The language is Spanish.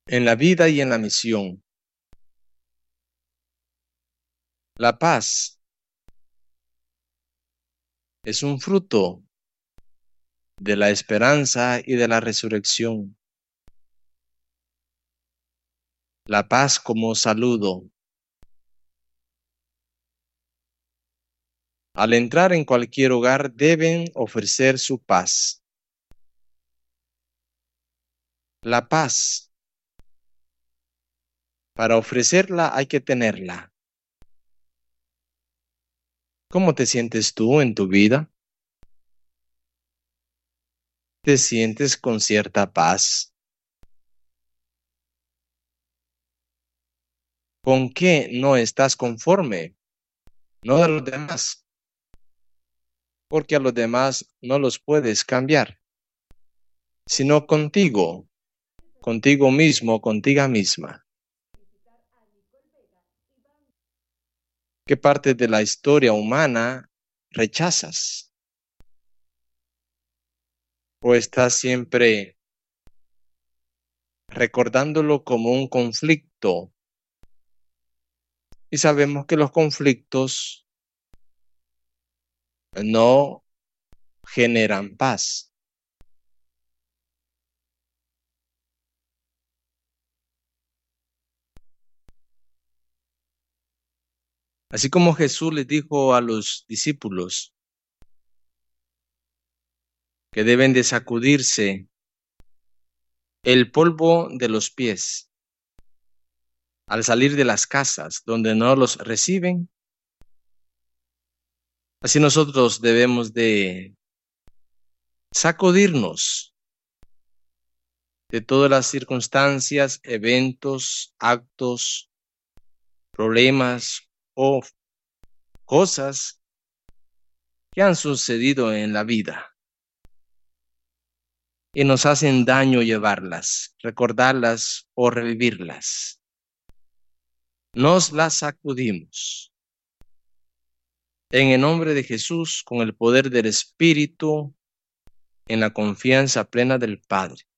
En la vida y en la misión. La paz es un fruto de la esperanza y de la resurrección. La paz como saludo. Al entrar en cualquier hogar deben ofrecer su paz. La paz, para ofrecerla hay que tenerla. ¿Cómo te sientes tú en tu vida? ¿Te sientes con cierta paz? ¿Con qué no estás conforme? No de los demás, porque a los demás no los puedes cambiar, sino contigo, contigo mismo, contigo misma. ¿Qué parte de la historia humana rechazas? ¿O estás siempre recordándolo como un conflicto? Y sabemos que los conflictos no generan paz. Así como Jesús les dijo a los discípulos que deben de sacudirse el polvo de los pies al salir de las casas donde no los reciben, así nosotros debemos de sacudirnos de todas las circunstancias, eventos, actos, problemas o cosas que han sucedido en la vida y nos hacen daño llevarlas, recordarlas o revivirlas. Nos las sacudimos. En el nombre de Jesús, con el poder del Espíritu, en la confianza plena del Padre.